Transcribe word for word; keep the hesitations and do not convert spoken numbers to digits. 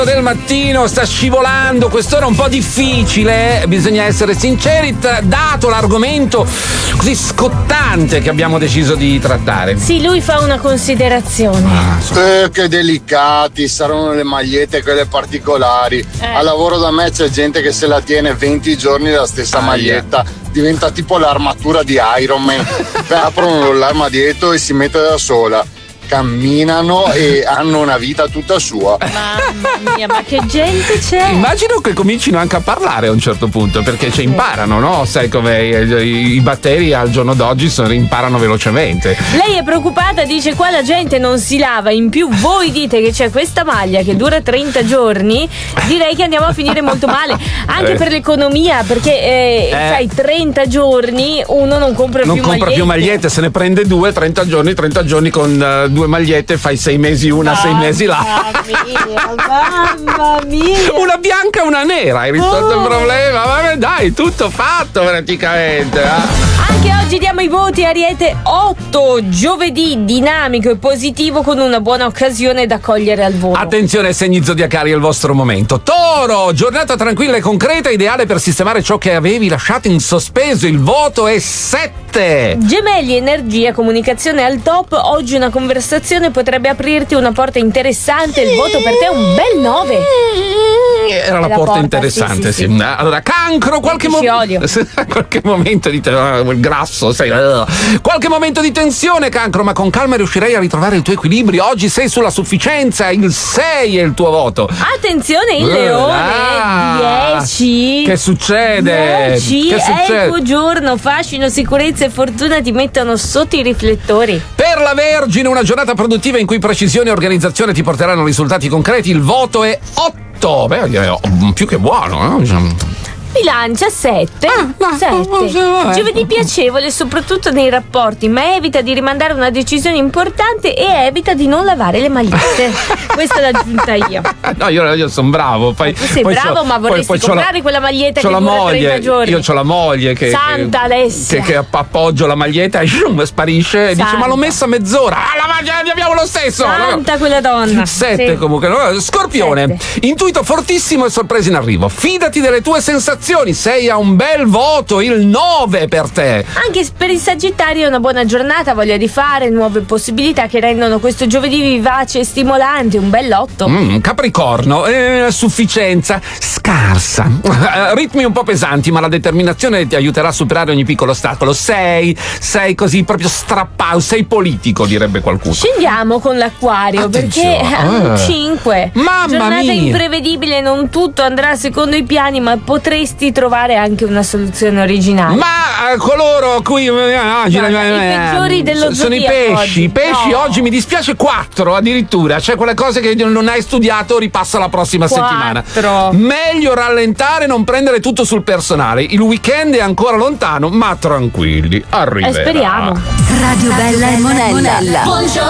del mattino sta scivolando, quest'ora un po' difficile, bisogna essere sinceri, dato l'argomento così scottante che abbiamo deciso di trattare. Sì, lui fa una considerazione. Ah, eh, che delicati saranno le magliette, quelle particolari. Eh. Al lavoro da me c'è gente che se la tiene venti giorni la stessa Aia. maglietta, diventa tipo l'armatura di Iron Man. Aprono l'armadietto e si mette da sola. Camminano e hanno una vita tutta sua. Mamma mia, ma che gente c'è? Immagino che comincino anche a parlare a un certo punto, perché ci imparano, no? Sai come i, i batteri al giorno d'oggi sono, imparano velocemente. Lei è preoccupata, dice qua la gente non si lava, in più voi dite che c'è questa maglia che dura trenta giorni, direi che andiamo a finire molto male, anche Eh. per l'economia, perché eh, Eh. sai, trenta giorni uno non compra Non più compra magliette. più magliette, se ne prende due, trenta giorni, trenta giorni con uh, due magliette, fai sei mesi una, sei mesi là. Mamma mia, mamma mia. Una bianca e una nera, hai risolto Oh. il problema. Vabbè, dai, tutto fatto praticamente. Eh? Anche oggi diamo i voti, Ariete otto, giovedì dinamico e positivo con una buona occasione da cogliere al volo. Attenzione, segni zodiacali, è il vostro momento. Toro, giornata tranquilla e concreta, ideale per sistemare ciò che avevi lasciato in sospeso. Il voto è sette. Gemelli, energia, comunicazione al top. Oggi una conversazione potrebbe aprirti una porta interessante. Il voto per te è un bel nove. Era la, la porta, porta, interessante, sì, sì, sì, Allora, cancro, qualche, mo- Ci olio. qualche momento di te- il grasso, sai, qualche momento di tensione, cancro, ma con calma riuscirei a ritrovare il tuo equilibrio. Oggi sei sulla sufficienza, il sei è il tuo voto. Attenzione, il Ah. leone dieci. Che succede? dieci Che è succede? il tuo giorno. Fascino, sicurezza e fortuna ti mettono sotto i riflettori. Per la Vergine, una giornata produttiva in cui precisione e organizzazione ti porteranno risultati concreti. Il voto è otto. Beh, direi più che buono, eh? Bilancia sette. no, sette. no, no, Giovedì piacevole soprattutto nei rapporti, ma evita di rimandare una decisione importante e evita di non lavare le magliette. Questa l'ho aggiunta io. No, io, io sono bravo. Poi, Tu sei poi bravo, c'ho- ma poi- vorresti poi c'ho la- comprare quella maglietta c'ho che la dura moglie, trenta giorni. Io ho la moglie che, Santa che, Alessia. che, che app- appoggio la maglietta e shum, sparisce e dice: Santa. ma l'ho messa mezz'ora. Ah, la maglietta abbiamo lo stesso. Santa quella donna. Sette Sì. comunque. No, Scorpione, Sette. intuito fortissimo e sorpresa in arrivo. Fidati delle tue sensazioni, sei a un bel voto, il nove per te. Anche per il Sagittario è una buona giornata, voglia di fare, nuove possibilità che rendono questo giovedì vivace e stimolante, un bell'otto. Mm, Capricorno, eh, sufficienza scarsa. Eh, ritmi un po' pesanti, ma la determinazione ti aiuterà a superare ogni piccolo ostacolo. Sei, sei così proprio strappato, sei politico, direbbe qualcuno. Scendiamo con l'Acquario perché Attenzione, hanno eh. cinque. Mamma Giornata mia. imprevedibile, non tutto andrà secondo i piani, ma potresti trovare anche una soluzione originale. Ma eh, coloro a cui eh, oggi, Guarda, i peggiori dello sono i zodiaco pesci. oggi. I pesci No. oggi mi dispiace quattro addirittura. C'è quelle cose che non hai studiato, ripassa la prossima settimana. Quattro. Meglio rallentare, non prendere tutto sul personale. Il weekend è ancora lontano, ma tranquilli, arriverà. Eh, speriamo. Radio Bella e Monella. Buongiorno